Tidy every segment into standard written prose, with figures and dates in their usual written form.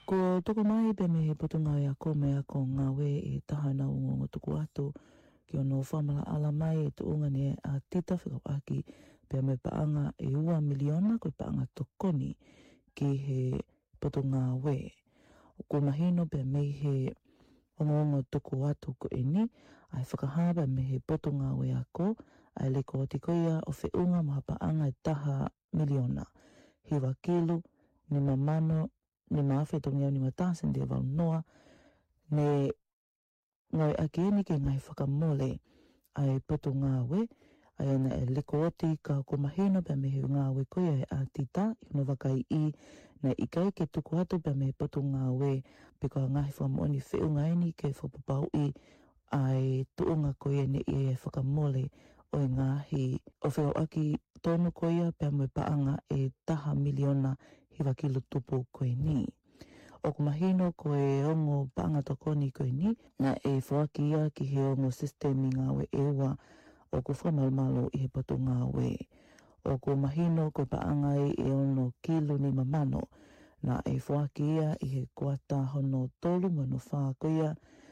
Ko toko mai pe me he potunga ia ko mea ko ngā we e tahana ungo tuku atu ki ono whamala ala mai e tuunga ni a tita whikau aki pe me paanga e ua miliona ko paanga tokoni ki he potunga we. Ko mahino pe me he ongo tuku atu ko eni ai whakahaba me he potunga we ako ai le ko tikoia o whiunga maha paanga e taha miliona. Hiwa kilu ni mamano ni mawhi tongi au ni matasen de wau noa ne ngai aki eni ke ngai whakamole ai poto ngā we ai ana e leko oti ka ko mahino pe me he ngā we koia e a tita i no wakai I na ikai ke tuku atu pe me poto ngā we pe ka ngahi whamoni whiunga eni ke whapapau I ai tuunga koia ne I e whakamole o ngahi o whio aki tonu koia pe me paanga e taha miliona hiwa kilo tupu koe ni. O ku mahino koe ongo paanga tokoni koe ni, na e whaki ia ki he ongo sistemi ngā we ewa o ku whamalmalo I he patu ngā we. O ku mahino koe paanga e ono kilo ni mamano, na e whaki ia I he kuata hono tolu mano wha koia,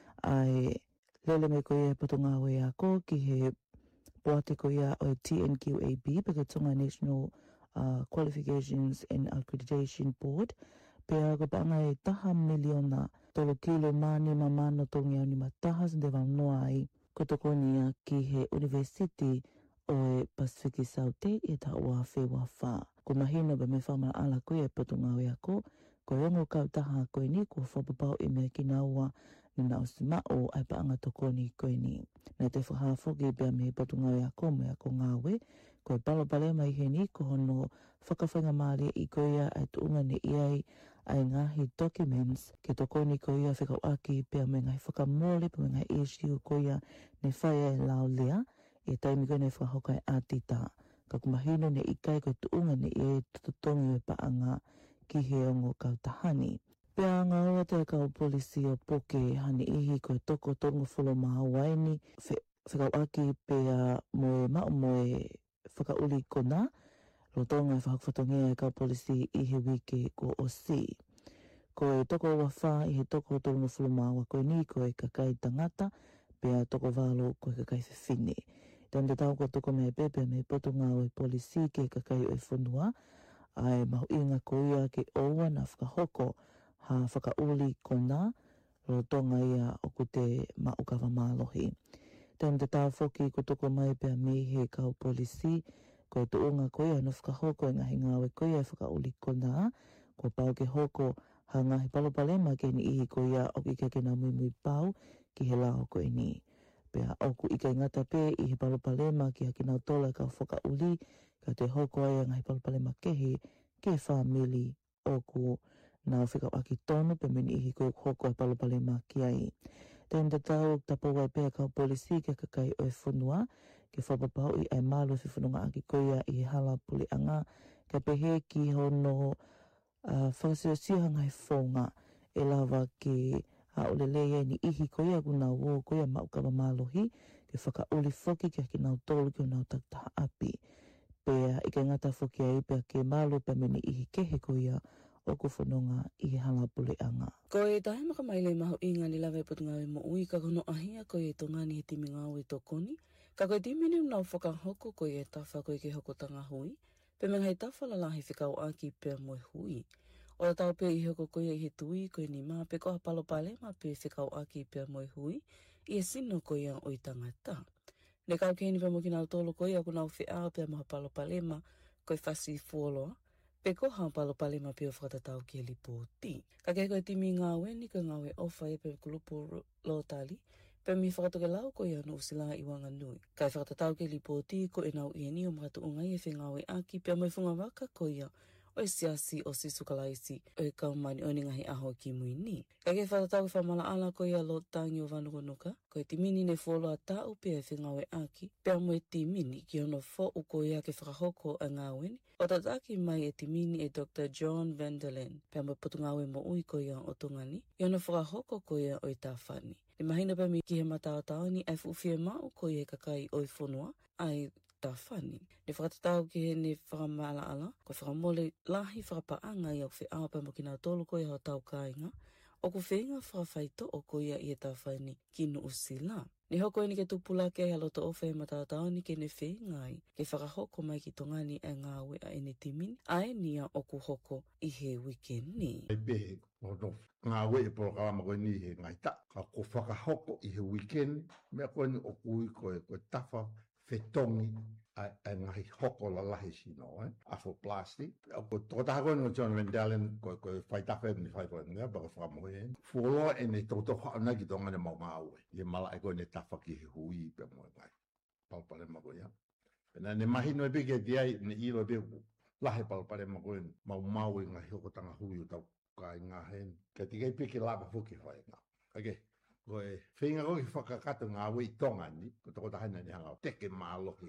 ai lele me koe patu ngā we ako ki he poate koia o TNQAB, peke Tonga National Qualifications and Accreditation Board, pea ko paanga e taha miliona tolo kilo mani mamano tongi au ni matahas de wau noa ai ko tokonia ki he University o e Pacific Saute e ta ua whewa wha. Ko mahino ba me whamara ala koe e patunga o ako, ko rongo kau taha koe ni ko whapapau e mea ki na ua ni na osima o ai paanga tokoni koe ni. Nā te whahawhoki bea me patunga o ako me ako ngāwe, ko e palopale mai he ni ko hono whakawhainga maare I koea ai tuunga ne iai ai ngahi documents ke tokoni koia whikau aki pia me ngai whakamole pe me ngai issue koia ne whaia e lao lea e taimi koe ne whakahoka e ātita. Ka kumahino ne ikai koe tuunga ne iai tutongi e paanga ki he ongo kautahani. Pea ngā ora te kau polisi o poke hani ihi koe toko tongo wholo maha waini whikau aki pea moe mao moe whakauli kona rotonga e whakawhatongea e kau polisi I he wike ko o si. Ko e toko wawha I he toko tongo whulumawa koe ni ko e kakai tangata pea toko walo ko e kakai whiwhine. Tēn te tau ko toko mea pepe me poto ngā o e polisi ke kakai o e whunua ai mahu inga ko ia ke oua na whakahoko ha whakauli kona rotonga ia o ko te maukawa mālohi. Tēn te tau whoki ko toko mai pea me he kau polisi ko e tuunga koia no whakahoko e ngahi ngāwe koia e whakauli kona ko pau ke hoko ha ngahi palopalema ke ni ihi koia o ike ke nā mui pau ki he lao koe ni. Pea oku ike ngata pe I he palopalema ki haki nau tola ka whakauli ka te hoko ai ngahi palopalema kehi ke whamili oku nā whikau aki tonu pe meni ihi koe hoko e palopalema ki ai. Tēn te tau tapawai pēa kau polisi ke kakai o e whunua ke whapapau I ai malu si whununga aki koia I he hala puli anga ka pehe ki hono whakasiosiha ngai whonga e lawa ke haolelea ni ihi koia kuna wo koia maukawa mālohi ke whakauli whoki ke haki nau tolu ki o nau taktaha api. Pea I ke ngata whoki ai pea ke malu pe meni ihi kehe koia o ku whanonga I he hala puli anga. Ko e tahe maka maile mahu inga ni lawe putu ngawe mo ui ka kono ahia ko e tonga ni he timi ngāwe tokoni. Ka koe timini unau whakahoko ko e tawha koe ke hoko tanga hui. Pe menga he tawha la lahi whikau aki pia moe hui. O la tau pia I hoko koe I he tui koe ni maa pe koha palopale ma pe whikau aki pia moe hui. I e sino koe o I tangata. Ne kau keni pe mo ki nau tolo koe aku nau whiau pia maha palopale ma koe whasi fuoloa. Pe koha palopalema pio whakatatau ki he lipoti. Ka kei koe timi ngāwe ni koe ngāwe ofa e pe kulupu lotali. Pe mi whakatoke lau koe anu usila I wanga nui. Kai whakatatau ki he lipoti ko e nau I ni o makatu ungai e whengāwe aki. Pea mai whunga waka koe o e siasi o si sukalaisi o e kaumani o ni ngahi aho ki mui ni. Ka kei whakatatau whamala ala koe lo tangi o vanukunuka. Koe timini ne wholo a tau pea e whengawe aki. Pea mo e timini ki ono fo u koe ke whakahoko a ngāweni. O tataki mai e timini e Dr. John Vanderland. Pea mo putu ngāwe mo ui koe o tungani. I ono whakahoko koe o i tāwhani. Ni mahina pa mi ki he matao taoni ai fuwhia mau koe e kakai o i whonua. Ai tawhani. Ne whakatatau ki he ne whakamala-ala, ko whakamole lahi whakapaanga i au whia pa mo ki nā tolu ko i hao tau kāinga, o ku whenga whawhaito o ko ia i e tawhani ki no usila. Ni hoko ni ke tupula ke halo to ofe matatao ni ke ne whengai, ke whakahoko mai ki tongani e ngā we a ene timini, a e nia o ku hoko i he wikeni. Ai pehe, ngā we e poro kalama koe ni he ngai ta, ka ko whakahoko i he weekend, mea koe ni o kui koe tawha whetongi a ngahi hoko la lahi sino, afo plastic. Ko tōtaha koe ni John Rendalen koe whaitawhe ni whaipoe ngā, baka whakamoe hen. Fuoloa e ne tōto whaona ki tonga ne mau ngā ue. I mala e koe ne tawha ki he hui pe moe ngai. Palpare ma koe ya. Pena ne mahino e peke diai, ne ilo e peke lahe palpare ma koe mau i ngahi hoko tanga hui o tau kai ngā hen. Ka tikai peke lapa fuki whai ngā. Okay. Koe whenga koe ki whakakato ngā wei tonga ni, ko toko tahana ni hanga o teke mā loki.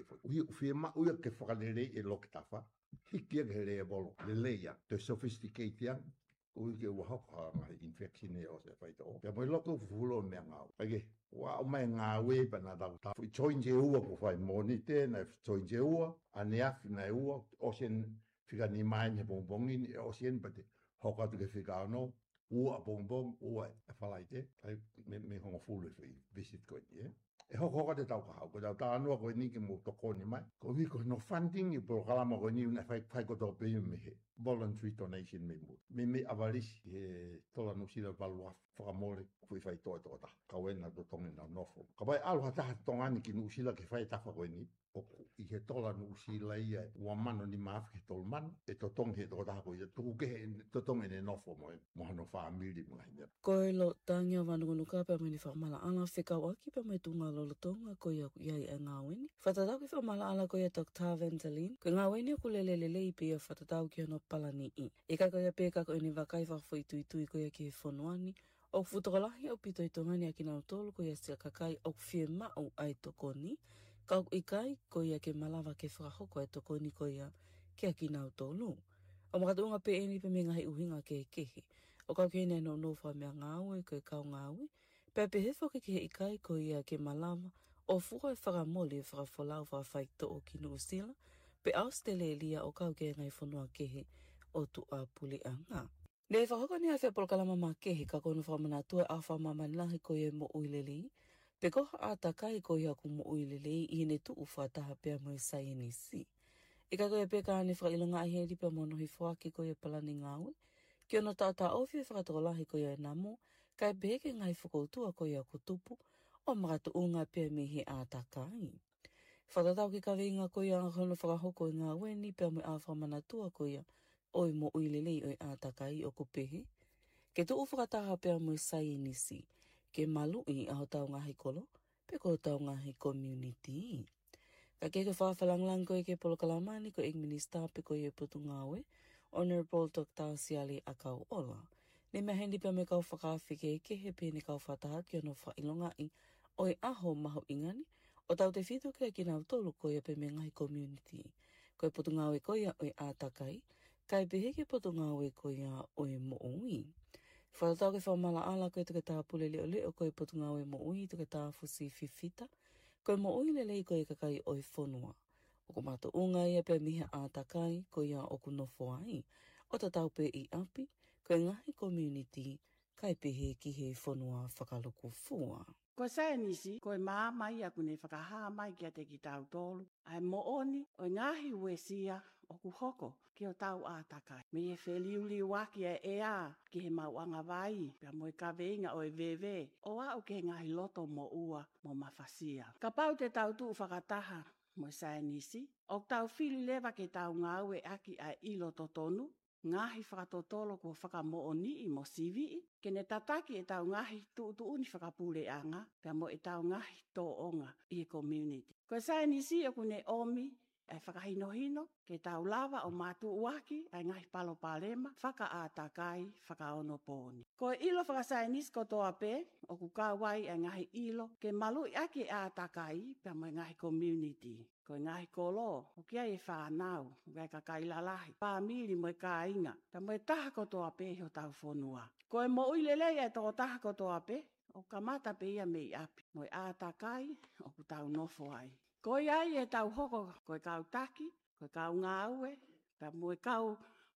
Uia ke whakanere e loki tawha, hiki ke rea bolo, le leia, te sophisticate yang, ui ke ua hoko ngahi infection e o se whaito. Pea moi loko fulo mea ngā. Okay. Wa o mai ngā wei pa nā tau tau. I choin je ua ko whai moni te, na choin je ua, ane afi na ua, ocean whika ni mai he bongbongin, ocean pa te hoka tu ke whika anō, ua bongbong, ua e whalai te, me hongo fulu e visit koe ni, E hoko te tau kahau, ko tau tānua koe ni ki mo toko ni mai. Ko hiko no funding i poro kalama koe ni una whai koto pēu me he. Voluntary donation me mo. Me avarisi he tola nusira valua whakamore kui whai toi tō ta. Kawena to tongi na nofo. Ka pai aluha taha tongani ki nusira ki whai tafa koe ni. I he tola nusira ia ua mano ni maafi he tol man. E to tongi he tō taha koe. Tuku ke he to tongi ne nofo moe. Mohano whaamiri mga hina. Koe lo tangia wanungunu ka pia meni whamala ala whikau aki pia mai tunga lolotonga ko ia iai e ngā weni. Whatatau ki whamala ala ko ia Dr. Vendelin. Ko ngā weni aku lelelele i pia whatatau ki ano palani i. E kai ko ia pēka ko ini wakai whawhoi tui ko ia ki he whonuani. O futokalahi au pito i tongani a ki nau tolu ko ia sia kakai au whie mau ai tokoni. Kau i kai ko ia ke malawa ke whakahoko ai tokoni ko ia ke a ki nau tolu. O makatuunga pe eni pe me ngahi uhinga ke kehe. O kau ke ene no wha mea ngāue ko e kau ngāue. Pea pe he whoke ki he ikai ko ia ke malawa o fuha e whakamoli e whakafolau whawhaito o ki Nuusila. Pe austele lia o kau ke ngai whanua kehe o tu a puli a ngā. Le whahoko ni a whea polokalama mā kehe ka konu whamanatua a whamamanilahi ko ia mo uilelei. Pe koha a takai ko ia ku mo uilelei i ne tu uwhataha pea mo i sainisi. I ka koe peka ane whakailonga i heri pea mono hi whaki ko ia palani ngāue. Ki ono tata ofi e whakatokolahi ko ia namo, kai peke ngai whakoutua ko ia kutupu, o makatu unga pea me he a takai. Whakatau ki kawinga ko ia hono whakahoko i ngā weni pea mo i a whamanatua ko ia, oi mo uilelei oi a takai o kupehe. Ke tu whakataha pea mo i sainisi, ke malu i aho tau ngahi kolo, pe ko tau ngahi community. Ka keke whawhalanglang ko i ke polokalamani ko ik minister pe ko i e putu ngāwe, Honorable Dr. Siali Akau Ola. Ne mea hendi pia me kau whakawhike ke he pēne kau whataha ki ono whailonga i oi aho maho ingani, o tau te whitu kia ki nau tolu ko ia pe me ngai community. Ko e putu ngāwe ko ia oi ātakai, kai pehe ke putu ngāwe ko ia oi mo'ui. Whatatau ke whamala ala ko e tuke tā pule leo leo ko e putu ngāwe mo'ui tuke tā fusi fifita, ko e mo'ui lelei ko e kakai oi whonua. O ko mato unga ia pe mihe ātakai ko ia o ku nofo ai. O ta tau pe i api, ko e ngahi community kai pehe ki he whonua whakaloku fua. Ko sainisi, ko e maa mai aku ne whakahaa mai kia te ki tau tolu. Ai mooni, o ngahi uesia o ku hoko ki o tau ātakai. Me e wheliuli waki e a ki he mauanga vai, pia mo e kaweinga o e vewe. O au ke ngahi loto mo ua mo mawhasia. Ka pau te tau tuu whakataha mo sainisi, o tau whili lewa ke tau ngāue aki a ilo totonu, ngahi whakatotolo ko whakamooni i mo sivi, ke ne tataki e tau ngahi tuuni whakapule anga, pia mo e tau ngahi tō onga i e community. Ko sainisi o kune omi, ai whakahinohino, ke tau lava o mātu uaki, ai ngahi palo palema, whaka ātakai, whakaono pōni. Ko ilo whakasainis ko toa pē, o ku kāwai ai ngahi ilo, ke malu i ake ātakai, pia mo ngahi community. Ko ngahi kolo, o kia e whānau, gai kakai lalahi, pāmiri mo e kā inga, pia mo e taha ko toa pē ho tau whonua. Ko e mo uilelei e tō taha ko toa pē, o kamata pē ia me i api, mo e ātakai, o ku tau nofo ai. Ko ia tau hoko, koe kau taki, koe kau ngāue, ta mue kau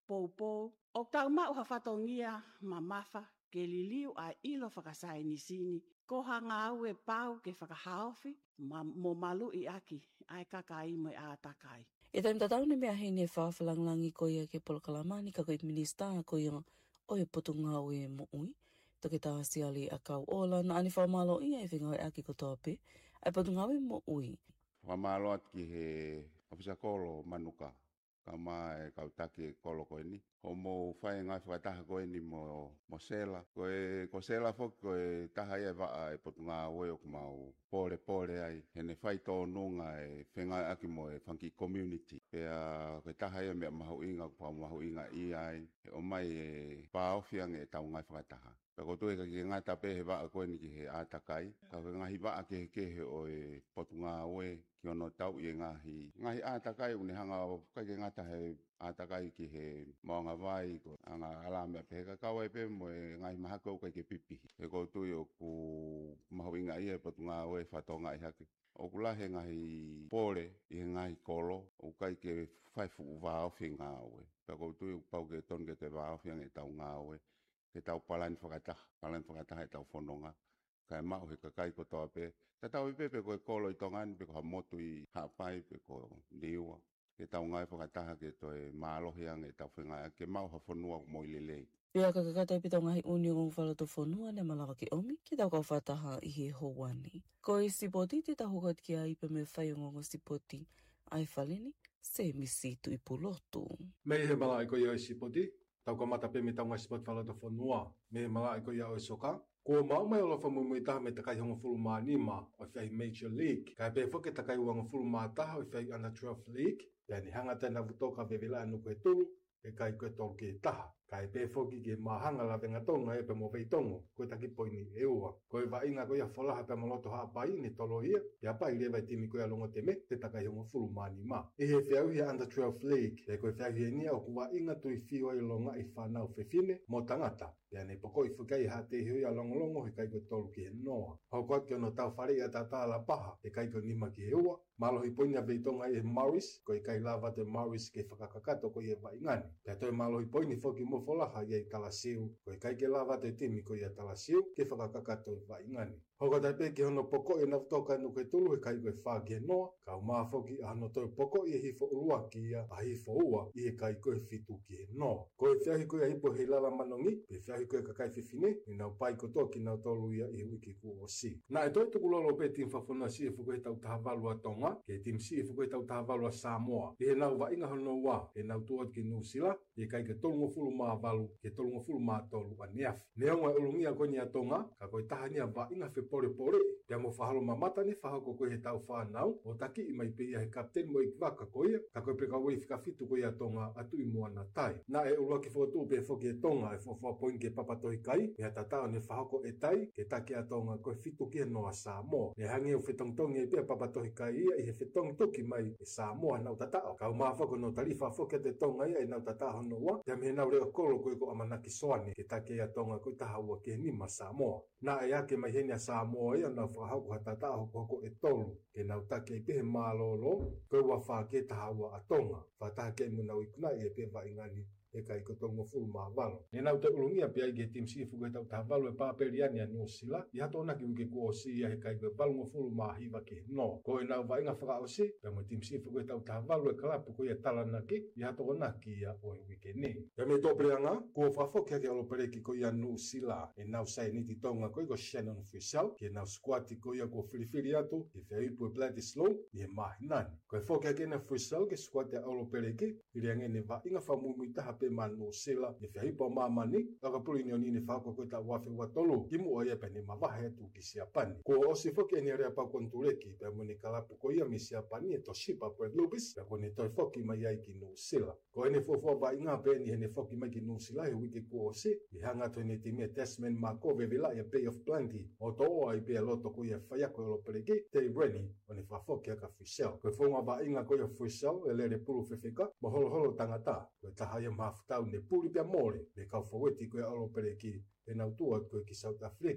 pou, o tau mau hawhatongia mamafa, ke liliu a ilo whakasai ni sini, ko ha ngāue pau ke whakahaofi, mo malu I aki, ai kakai mo a takai. E taim tatau ne mea hene whawhalanglangi ko ia ke Polokalamani ka koe minista ko ia o e potunga o e mo ui. Toke tawa siali a kau ola na ani whamalo ia e whinga e aki ko tope. Ai potunga o e mo ui. Whamalo at ki he ofisa kolo manuka. Ka mai kau taki kolo koe ni. Ho mo whae ngai whakataha koe ni mo sela. Ko sela fok koe taha ia waa e potunga oe o kumau pole ai. Hene whai tō nunga e whengai aki mo e funky community. Pea koe taha ia mea mahu inga kua mahu inga I ai. O mai e pāofiang e tau ngai whakataha. Ka kotoe ka ki ngata pe he waa koe ni ki he ātakai. Ka koe ngahi waa ke he o e potunga oe. Ki ono tau I ngahi ātakai une hanga kai ke ngata he ātakai ki he maonga vai ko anga alamea pe ka kawa pe mo e ngahi mahako kai ke pipi. E ko tui o ku mahu inga ia potunga oe whatonga I hake. O kulahe ngahi pole I ngahi kolo o kai ke whaifu uwaofi ngā oe. Ka ko tui o pau ke ton ke te waofi nge tau ngā oe. Ke tau palani whakataha e tau whanonga. Kai mau he kakai ko toa pe. Ta tau I pepe koe kolo I tongani pe ko ha motu I hapai pe ko liua. Ke tau ngai whakataha ke toi mālohi ange tau whengai. Ke mau ha whanua mo I lelei. Pea ka kakata I pita ngahi uni o ngwhala to whanua ne malawa ki omi. Ke tau kau whataha I he houani. Ko I sipoti te tahukat ki a ipe me whai o ngongo sipoti. Ai whalini se misi tu I pulotu. Mei he mala I ko ia I sipoti. Tau ka mata pe me tau ngai sipoti whala to whanua. Mei he mala I ko ia o soka. Ko mau mai ola whamumui taha me takai honga fulu maa nima o whai Major League. Kai pe whoke takai wanga fulu maa taha o whai Under 12 League. Pea ni hanga tēnā vutoka vevela anu koe tulu. E kai koe tolu ke taha. Kai pe whoki ke mahanga la venga tonga e pe mo vei tongo. Koe taki poini e ua. Koe wa inga koe a wholaha pe maloto haa pai ni tolo ia. Pea pai lewa I timi koe alongo te me te takai honga fulu maa nima. E he whiau hia Under 12 League. E koe whiau hia nia o kuwa inga tui whio I longa I whanau whewhine mo tangata. Pea ne poko I whukai ha te hui a longolongo he kai koe tolu ki he noa. Hau koe ke ono tau whare a tata la paha. E kai koe nima ki he ua. Malohi poina veitonga I Morris. Koe kai lava te Morris ke whakakakato koe e waingani. Pea toi malohi poini whoki mo wholaha I talasiu. Koe kai ke lava te timi koe e talasiu ke whakakakato I waingani. Hoko tai pe ke hono poko e naftoka anu koe tulu he kai koe wha ki he noa. Kau maa whoki a hono toi poko I hifo urua ki ia a hifo ua I he kai koe fitu ki he noa. Koe whiahi koe a hipo he lala manongi. Pe whiahi koe kakai whiwhine. Ni nau pai kotoa ki nau tolu ia I wiki ku o si. Na e toi tuku lolo pe tim whawhuna si e whuko he tau taha valua tonga. Ke tim si e whuko he tau taha valua Samoa. I he nau wa inga hono wa. He nau tuot ki Nusila. I kai ke tolungo fulu maa valu. Ke tolungo fulu maa tolu a neafi. Neonga e ulungia koe ni a tonga. Ka koe taha ni a wa inga whi pore. Pea mo whahalo mamata ni whahako koe he tau whanau. O taki I mai pe ia he kapten mo I kwaka koe. Ka koe peka wei whikafitu koe a tonga atu I moana tai. Na e ulua ki whotu pe whoki e tonga e whawha poin ke papatohi kai. Pea tatao ne whahako e tai. Ke taki a tonga koe fitu ki he noa Samoa. Ne hangi o whetongtongi e pia papatohi kai ia I he whetong toki mai e Samoa nau tatao. Kau maa whako no talifa whoki te tonga ia I nau tatao no wa. Pea me nau reo kolo koe ko amanaki soane. Ke taki a tonga koe taha ua ke nima Samoa. Na e ake mai henia Samoa ia nau whahako ha tatao hoko e tolu. Ke nau take I pehe mālolo. Koe wa wha ke taha ua a tonga. Whataha ke mu nau ikuna I e pe wa ingani. E kai ko tongo fulu maa valo. Ne nau te ulungia pia I ke tim si fuko e tau taha valo e pāperi ani a Nusila. I hato naki wike ku o si ia he kai ko valungo fulu maa hiwa ki no. Ko e nau wa inga whaka o si. Pea mo tim si fuko e tau taha valo e kalapu ko ia tala naki. I hato o naki ia o e wike ni. Pea me tō preanga. Ko whawhoki hake alo pereki ko ia Nusila. E nau sai niti tonga ko I ko Shannon Fishel. Ke nau squati ko ia ko whiriwhiri atu. Ke whiaipu e Bledisloe. I he mahinani. Ko e whoki hake na Fishel ke squati a alo pereki. I reange ne wa inga whamumi taha pe manu sela e whiaipa mamani aka puli ni onini whako koe ta wafi watolu kimu o ia pe ni mawahe tu ki siapani ko o si whoki eni area pa kontureki pe mo ni kalapu ko ia mi siapani e to shipa po e lubis pe ko ni toi whoki mai ai ki nu sela ko ene fofo ba inga pe ni hene whoki mai ki nu sela e wiki ko o si I hanga to ni timi e Tasman Mako vevila e Bay of Plenty o to o ai pe loto ko ia whaiako e lo pereki te Reni o ni whafoki aka Fishel ko whonga ba inga ko ia Fishel e lere pulu whiwhika mo holo holo tangata ko taha ia mahafutau ne puli pia mole me kau whaweti koe alo pereki e nau tua koe ki South Africa.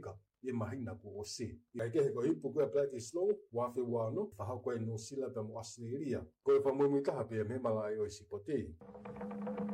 e mahina ko o se. Ia ke ko hipu ko Black Slow, wa fe wa no, fa ha ko no sila pe mo Australia. Ko fa mo mita ha pe me mala o si pote.